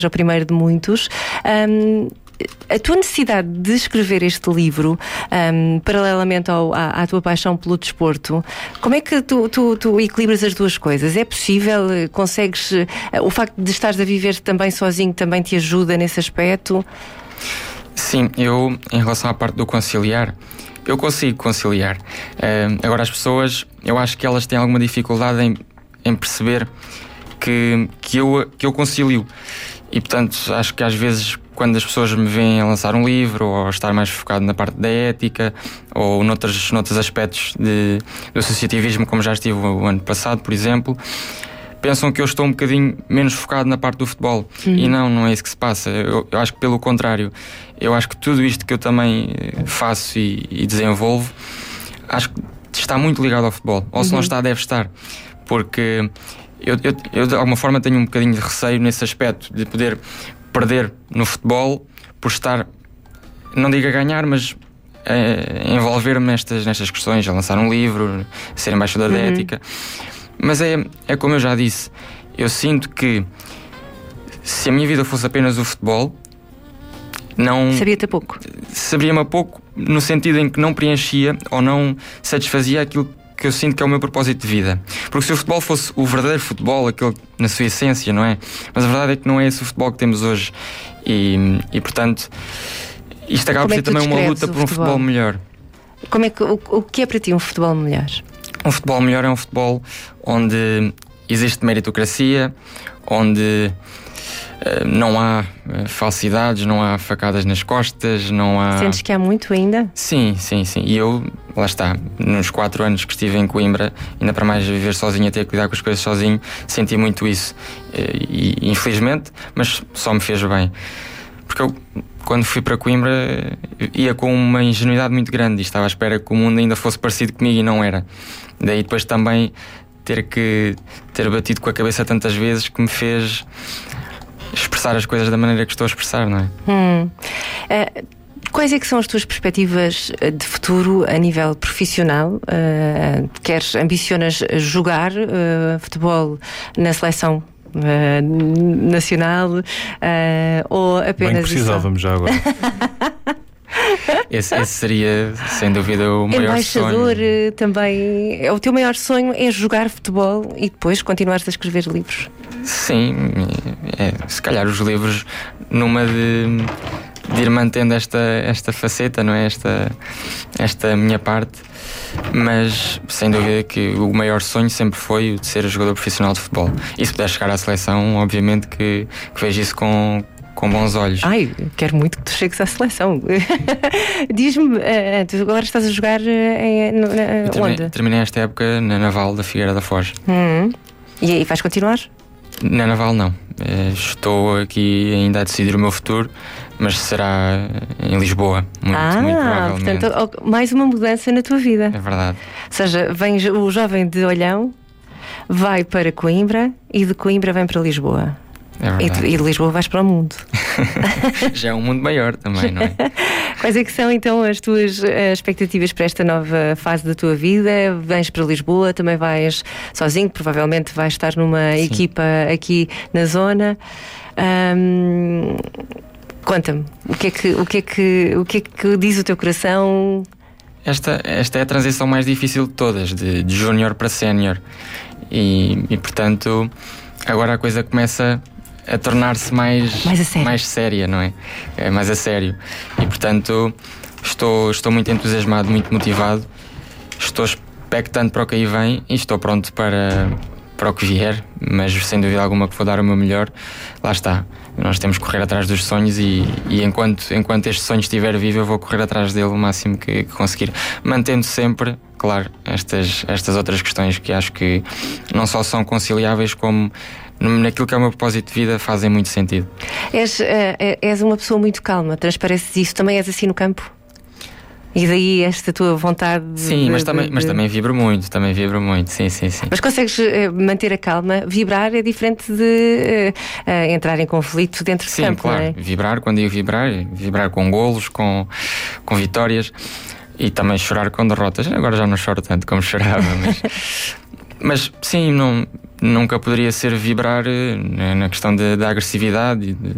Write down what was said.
o primeiro de muitos. A tua necessidade de escrever este livro, paralelamente à tua paixão pelo desporto, como é que tu equilibras as duas coisas? É possível? Consegues? O facto de estares a viver também sozinho também te ajuda nesse aspecto? Sim, eu, em relação à parte do conciliar, eu consigo conciliar. Agora, as pessoas, eu acho que elas têm alguma dificuldade em perceber que eu concilio. E, portanto, acho que às vezes, quando as pessoas me veem a lançar um livro, ou estar mais focado na parte da ética, ou noutros aspectos do associativismo, como já estive o ano passado, por exemplo, pensam que eu estou um bocadinho menos focado na parte do futebol. E não é isso que se passa. Eu acho que, pelo contrário, eu acho que tudo isto que eu também faço e desenvolvo, acho que está muito ligado ao futebol. Ou se não está, deve estar. Porque eu de alguma forma tenho um bocadinho de receio nesse aspecto, de poder perder no futebol por estar, não digo a ganhar, mas envolver-me nestas questões, a lançar um livro, a ser embaixador da ética. Mas é como eu já disse, eu sinto que se a minha vida fosse apenas o futebol, não... Sabia-te a pouco? Sabia-me a pouco, no sentido em que não preenchia ou não satisfazia aquilo que eu sinto que é o meu propósito de vida. Porque se o futebol fosse o verdadeiro futebol, aquele na sua essência, não é? Mas a verdade é que não é esse o futebol que temos hoje. E portanto, isto acaba por ser também uma luta por um futebol melhor. O que é para ti um futebol melhor? Um futebol melhor é um futebol onde existe meritocracia, onde não há falsidades, não há facadas nas costas, não há... Sentes que há muito ainda? Sim. E eu, lá está, nos 4 anos que estive em Coimbra, ainda para mais viver sozinho, a ter que lidar com as coisas sozinho, senti muito isso. E infelizmente, mas só me fez bem. Porque eu, quando fui para Coimbra, ia com uma ingenuidade muito grande e estava à espera que o mundo ainda fosse parecido comigo e não era. Daí depois também ter batido com a cabeça tantas vezes que me fez expressar as coisas da maneira que estou a expressar, não é? Quais é que são as tuas perspectivas de futuro a nível profissional? Ambicionas jogar futebol na seleção nacional ou apenas... Bem, precisávamos já agora. Esse seria, sem dúvida, o maior sonho. Embaixador também. O teu maior sonho é jogar futebol e depois continuares a escrever livros? Sim, se calhar os livros numa de ir mantendo esta faceta, não é? Esta minha parte. Mas sem dúvida que o maior sonho sempre foi o de ser jogador profissional de futebol. E se puder chegar à seleção, obviamente que vejo isso com bons olhos. Quero muito que tu chegues à seleção. Diz-me, tu agora estás a jogar onde? Terminei esta época na Naval da Figueira da Foz. E vais continuar? Na Naval não. Estou aqui ainda a decidir o meu futuro, mas será em Lisboa, muito provavelmente. Portanto, mais uma mudança na tua vida. É verdade. Ou seja, vem o jovem de Olhão, vai para Coimbra e de Coimbra vem para Lisboa. É e de Lisboa vais para o mundo. Já é um mundo maior também, não é? Quais é que são então as tuas expectativas para esta nova fase da tua vida? Vens para Lisboa, também vais sozinho, provavelmente vais estar numa equipa aqui na zona. Conta-me, o que é que diz o teu coração? Esta é a transição mais difícil de todas, de júnior para sénior. E portanto, agora a coisa começa a tornar-se mais séria, não é? É mais a sério. E portanto, estou muito entusiasmado, muito motivado. Estou expectante para o que aí vem e estou pronto para o que vier, mas sem dúvida alguma que vou dar o meu melhor. Lá está. Nós temos que correr atrás dos sonhos e enquanto este sonho estiver vivo, eu vou correr atrás dele o máximo que conseguir, mantendo sempre, claro, estas outras questões que acho que não só são conciliáveis, como naquilo que é o meu propósito de vida fazem muito sentido. És uma pessoa muito calma, transpareces isso. Também és assim no campo? E daí esta tua vontade de... Sim, mas também vibro muito, sim. Mas consegues manter a calma? Vibrar é diferente de entrar em conflito dentro do campo, claro. Não é? Vibrar, quando digo vibrar com golos, com vitórias, e também chorar com derrotas. Agora já não choro tanto como chorava, mas sim, nunca poderia ser vibrar na questão da agressividade